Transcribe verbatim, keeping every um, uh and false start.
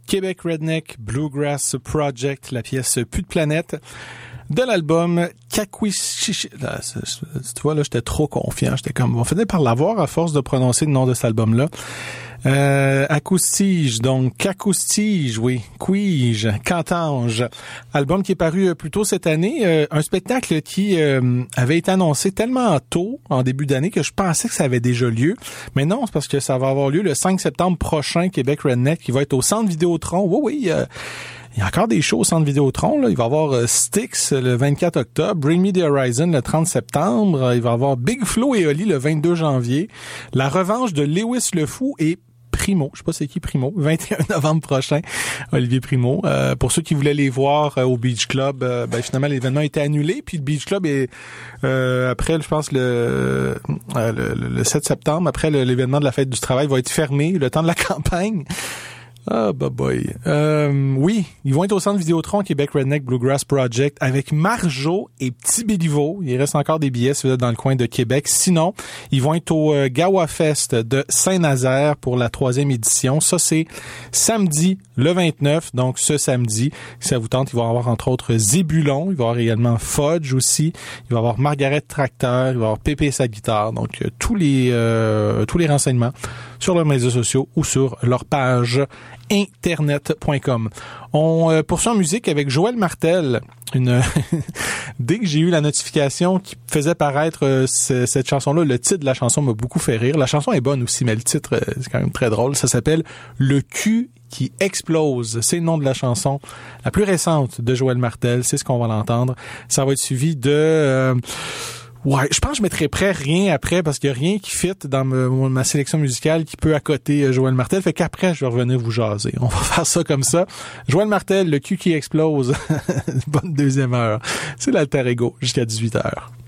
Québec Redneck Bluegrass Project, la pièce Plus de planète de l'album Kakwishchi. Tu vois, là, j'étais trop confiant. J'étais comme, on finit par l'avoir à force de prononcer le nom de cet album-là. Euh, Acoustige, donc Cacoustige, oui, Quige, Cantange, album qui est paru plus tôt cette année, euh, un spectacle qui euh, avait été annoncé tellement tôt en début d'année que je pensais que ça avait déjà lieu, mais non, c'est parce que ça va avoir lieu le cinq septembre prochain, Québec Redneck, qui va être au Centre Vidéotron. Oui, oui, euh, il y a encore des shows au Centre Vidéotron, là. Il va y avoir euh, Styx le vingt-quatre octobre, Bring Me the Horizon le trente septembre, il va y avoir Big Flo et Oli le vingt-deux janvier, la revanche de Lewis le Fou et Primo, je sais pas c'est qui Primo, vingt et un novembre prochain, Olivier Primo. Euh, pour ceux qui voulaient les voir euh, au Beach Club, euh, ben finalement l'événement a été annulé, puis le Beach Club est euh, après, je pense le, euh, le le sept septembre, après le, l'événement de la fête du travail va être fermé le temps de la campagne. Ah, bah boy. Euh, oui, ils vont être au Centre Vidéotron Québec Redneck Bluegrass Project avec Marjo et Petit Béliveau. Il reste encore des billets si vous êtes dans le coin de Québec. Sinon, ils vont être au euh, Gawa Fest de Saint-Nazaire pour la troisième édition. Ça, c'est samedi le vingt-neuf, donc ce samedi. Si ça vous tente, il va y avoir entre autres Zébulon. Il va y avoir également Fudge aussi. Il va y avoir Margaret Tracteur. Il va y avoir Pépé sa guitare. Donc, euh, tous les euh, tous les renseignements sur leurs médias sociaux ou sur leur page internet point com. On euh, poursuit en musique avec Joël Martel. Une dès que j'ai eu la notification qui faisait paraître euh, c- cette chanson-là, le titre de la chanson m'a beaucoup fait rire. La chanson est bonne aussi, mais le titre, euh, c'est quand même très drôle. Ça s'appelle Le cul qui explose. C'est le nom de la chanson la plus récente de Joël Martel. C'est ce qu'on va l'entendre. Ça va être suivi de... Euh, Ouais, je pense que je mettrai près rien après parce qu'il y a rien qui fit dans me, ma sélection musicale qui peut accoter Joël Martel. Fait qu'après, je vais revenir vous jaser. On va faire ça comme ça. Joël Martel, le cul qui explose. Bonne deuxième heure. C'est l'Alter Ego jusqu'à dix-huit heures.